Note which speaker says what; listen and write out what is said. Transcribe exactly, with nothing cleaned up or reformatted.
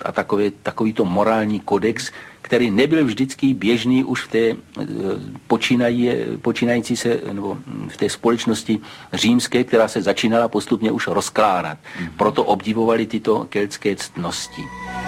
Speaker 1: a takový, takovýto morální kodex, který nebyl vždycky běžný už v té počínají, počínající se, nebo v té společnosti římské, která se začínala postupně už rozkládat. Proto obdivovali tyto keltské ctnosti.